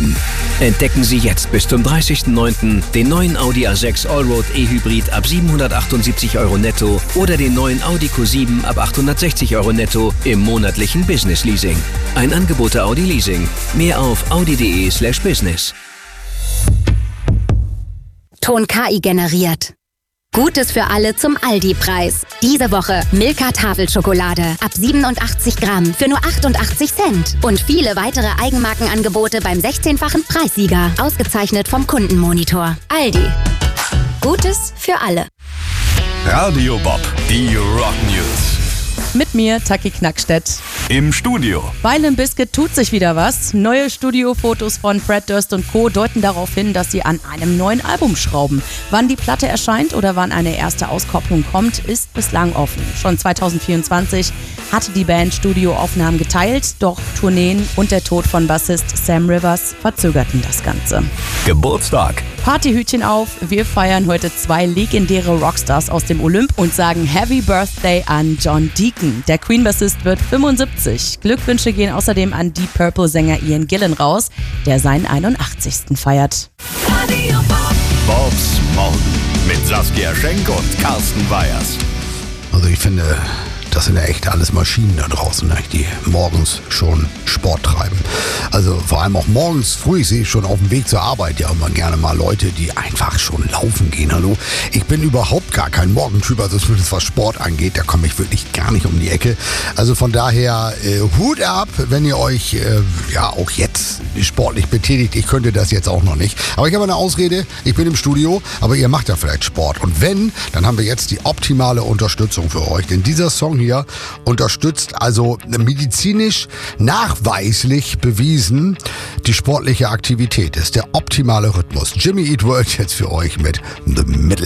Kunden. Entdecken Sie jetzt bis zum 30.09. den neuen Audi A6 Allroad E-Hybrid ab 778 € netto oder den neuen Audi Q7 ab 860 € netto im monatlichen Business Leasing. Ein Angebot der Audi Leasing. Mehr auf audi.de/business. Ton KI generiert. Gutes für alle zum Aldi-Preis. Diese Woche Milka Tafelschokolade ab 87 Gramm für nur 88 Cent. Und viele weitere Eigenmarkenangebote beim 16-fachen Preissieger. Ausgezeichnet vom Kundenmonitor. Aldi. Gutes für alle. Radio Bob, die Rock News. Mit mir, Taki Knackstedt. Im Studio. Bei Limp Bizkit tut sich wieder was. Neue Studiofotos von Fred Durst und Co. deuten darauf hin, dass sie an einem neuen Album schrauben. Wann die Platte erscheint oder wann eine erste Auskopplung kommt, ist bislang offen. Schon 2024 hatte die Band Studioaufnahmen geteilt, doch Tourneen und der Tod von Bassist Sam Rivers verzögerten das Ganze. Geburtstag. Partyhütchen auf, wir feiern heute 2 legendäre Rockstars aus dem Olymp und sagen Happy Birthday an John Deacon. Der Queen-Bassist wird 75. Glückwünsche gehen außerdem an Deep Purple-Sänger Ian Gillan raus, der seinen 81. feiert. Bobs Morgen mit Saskia Schenk und Carsten Weyers. Also ich finde, das sind ja echt alles Maschinen da draußen, die morgens schon Sport treiben. Also vor allem auch morgens früh, ich sehe schon auf dem Weg zur Arbeit ja immer gerne mal Leute, die einfach schon laufen gehen. Hallo, ich bin überhaupt gar kein Morgentyp, also zumindest was Sport angeht, da komme ich wirklich gar nicht um die Ecke. Also von daher Hut ab, wenn ihr euch auch jetzt sportlich betätigt. Ich könnte das jetzt auch noch nicht. Aber ich habe eine Ausrede, ich bin im Studio, aber ihr macht ja vielleicht Sport. Und wenn, dann haben wir jetzt die optimale Unterstützung für euch. Denn dieser Song hier unterstützt also medizinisch nachweislich bewiesen die sportliche Aktivität. Ist der optimale Rhythmus. Jimmy Eat World jetzt für euch mit The Middle.